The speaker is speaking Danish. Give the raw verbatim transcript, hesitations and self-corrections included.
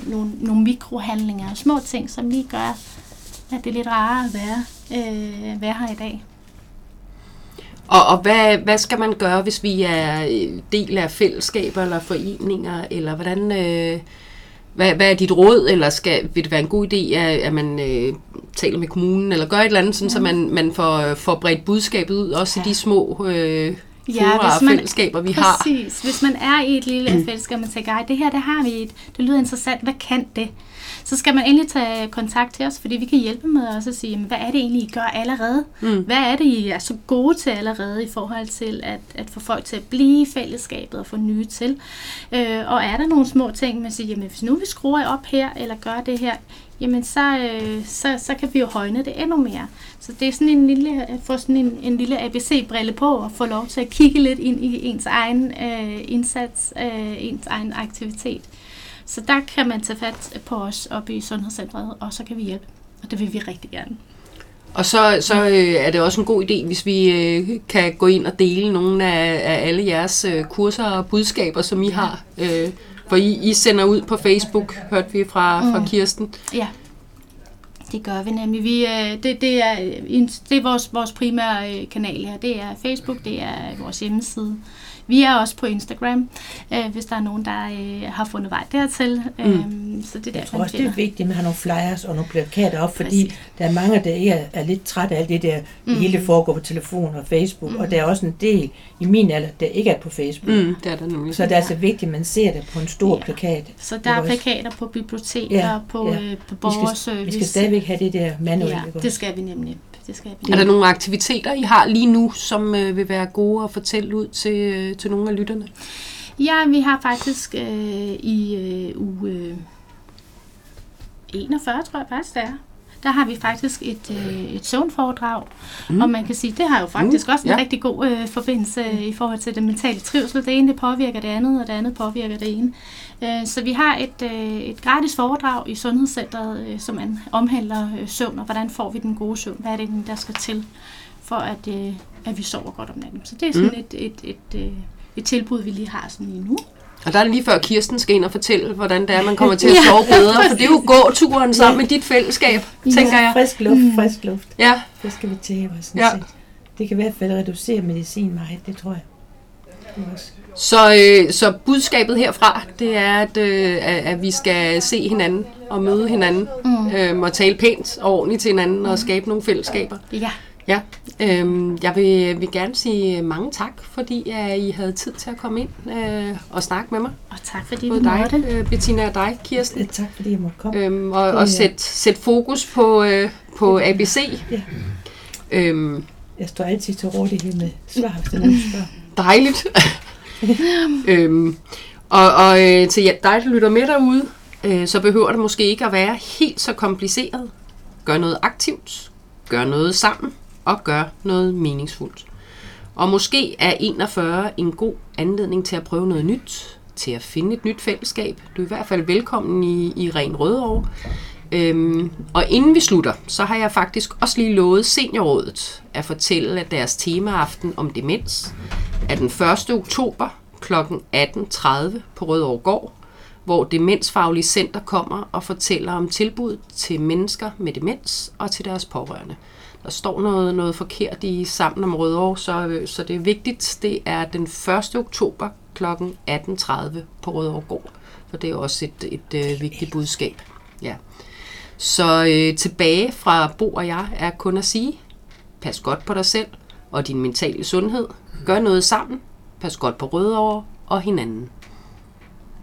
nogle, nogle mikrohandlinger og små ting, som lige gør, at det er lidt rarere at være, øh, være her i dag. Og, og hvad, hvad skal man gøre, hvis vi er del af fællesskaber eller foreninger, eller hvordan, øh, hvad, hvad er dit råd, eller skal, vil det være en god idé, at, at man øh, taler med kommunen, eller gør et eller andet, sådan, ja. så man, man får, får bredt budskabet ud, også ja. i de små øh, ja, og fællesskaber, vi præcis. har. Præcis. Hvis man er i et lille mm. fællesskab, man tænker, det her, det har vi et, det lyder interessant, hvad kan det? Så skal man endelig tage kontakt til os, fordi vi kan hjælpe med os at sige, hvad er det egentlig, I gør allerede? Mm. Hvad er det, I er så gode til allerede i forhold til at, at få folk til at blive i fællesskabet og få nye til? Øh, og er der nogle små ting, man siger, jamen hvis nu vi skruer op her, eller gør det her, jamen så, øh, så, så kan vi jo højne det endnu mere. Så det er sådan en lille, at få sådan en, en lille A B C-brille på, og få lov til at kigge lidt ind i ens egen øh, indsats, øh, ens egen aktivitet. Så der kan man tage fat på os oppe i Sundhedscentret, og så kan vi hjælpe. Og det vil vi rigtig gerne. Og så, så øh, er det også en god idé, hvis vi øh, kan gå ind og dele nogle af, af alle jeres øh, kurser og budskaber, som I har. Øh, for I, I sender ud på Facebook, hørte vi fra, mm. fra Kirsten. Ja, det gør vi nemlig. Vi, øh, det, det er, det er vores, vores primære kanal her. Det er Facebook, det er vores hjemmeside. Vi er også på Instagram, øh, hvis der er nogen, der øh, har fundet vej dertil. Mm. Øhm, så det er der, jeg tror også, det er vigtigt, at man har nogle flyers og nogle plakater op, fordi præcis. Der er mange, der er, er lidt trætte af alt det der, mm. det hele foregår på telefon og Facebook, mm. og der er også en del i min alder, der ikke er på Facebook. Mm, det er der nemlig. Så det er altså vigtigt, at man ser det på en stor ja. plakat. Så der er plakater på biblioteker, ja, på, ja. Øh, på borgerservice. Vi skal, vi skal stadigvæk have det der manuelle. Ja, det skal vi nemlig. Det skal vi. Er der nogle aktiviteter, I har lige nu, som øh, vil være gode at fortælle ud til, øh, til nogle af lytterne? Ja, vi har faktisk øh, i øh, uge øh, enogfyrre, tror jeg faktisk det er. Der har vi faktisk et, øh, et søvnforedrag, mm. og man kan sige, det har jo faktisk mm. også en ja. rigtig god øh, forbindelse øh, i forhold til det mentale trivsel. Det ene det påvirker det andet, og det andet påvirker det ene. Øh, så vi har et, øh, et gratis foredrag i Sundhedscentret, øh, som man omhandler øh, søvn, og hvordan får vi den gode søvn? Hvad er det, der skal til, for at, øh, at vi sover godt om natten? Så det er sådan mm. et, et, et, et, et tilbud, vi lige har sådan lige nu. Og der er det lige før Kirsten skal ind og fortælle, hvordan det er, man kommer til at sove bedre. For det er jo gåturen sammen med dit fællesskab, ja, tænker jeg. Frisk luft, mm. frisk luft. Ja. Det skal vi til. Sådan ja. Det kan i hvert fald reducere medicin meget, det tror jeg. Det så, øh, så budskabet herfra, det er, at, øh, at vi skal se hinanden og møde hinanden. Mm. Øh, og tale pænt og ordentligt til hinanden og skabe nogle fællesskaber. Ja. Ja, øhm, jeg vil, vil gerne sige mange tak, fordi uh, I havde tid til at komme ind uh, og snakke med mig. Og tak fordi Både du måtte. dig, uh, Bettina, og dig, Kirsten. Ja, tak fordi jeg måtte komme. Øhm, og og sætte sæt fokus på, uh, på A B C. Ja. Øhm, jeg står altid til rådighed med svar, hvis der nogen spørger. Dejligt. øhm, og og øh, til dig, der lytter med derude, øh, så behøver det måske ikke at være helt så kompliceret. Gør noget aktivt. Gør noget sammen. Og gør noget meningsfuldt. Og måske er enogfyrre en god anledning til at prøve noget nyt, til at finde et nyt fællesskab. Du er i hvert fald velkommen i, i Ren Rødovre. Øhm, og inden vi slutter, så har jeg faktisk også lige lovet Seniorrådet at fortælle, at deres temaaften om demens er den første oktober klokken atten tredive på Rødovre Gård, hvor Demensfaglige Center kommer og fortæller om tilbud til mennesker med demens og til deres pårørende. Der står noget, noget forkert i Sammen om Rødovre, så, så det er vigtigt. Det er den første oktober klokken atten tredive på Rødovre Gård, for det er også et, et, et øh, vigtigt budskab. Ja. Så øh, tilbage fra Bo og jeg er kun at sige, pas godt på dig selv og din mentale sundhed. Gør noget sammen. Pas godt på Rødovre og hinanden.